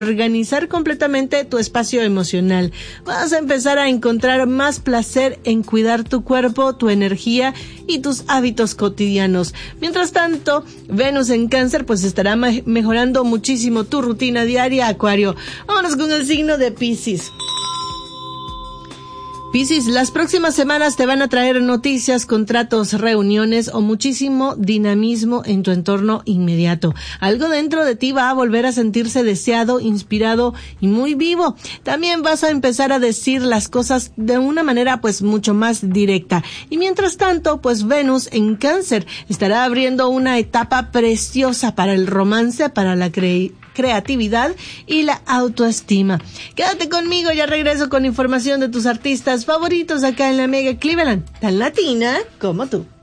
organizar completamente tu espacio emocional. Vas a empezar a encontrar más placer en cuidar tu cuerpo, tu energía y tus hábitos cotidianos. Mientras tanto, Venus en Cáncer pues estará mejorando muchísimo tu rutina diaria, Acuario. Vámonos con el signo de Piscis. Piscis, las próximas semanas te van a traer noticias, contratos, reuniones o muchísimo dinamismo en tu entorno inmediato. Algo dentro de ti va a volver a sentirse deseado, inspirado y muy vivo. También vas a empezar a decir las cosas de una manera pues mucho más directa. Y mientras tanto, pues Venus en Cáncer estará abriendo una etapa preciosa para el romance, para la creatividad y la autoestima. Quédate conmigo, ya regreso con información de tus artistas favoritos acá en la Mega Cleveland, tan latina como tú.